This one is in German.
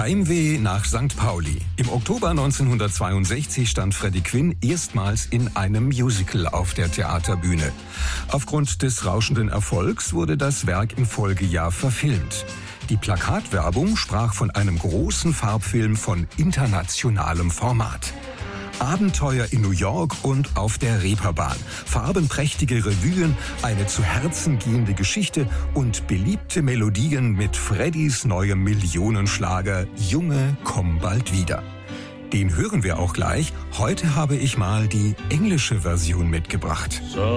Heimweh nach St. Pauli. Im Oktober 1962 stand Freddie Quinn erstmals in einem Musical auf der Theaterbühne. Aufgrund des rauschenden Erfolgs wurde das Werk im Folgejahr verfilmt. Die Plakatwerbung sprach von einem großen Farbfilm von internationalem Format. Abenteuer in New York und auf der Reeperbahn, farbenprächtige Revuen, eine zu Herzen gehende Geschichte und beliebte Melodien mit Freddys neuem Millionenschlager Junge, komm bald wieder. Den hören wir auch gleich. Heute habe ich mal die englische Version mitgebracht. So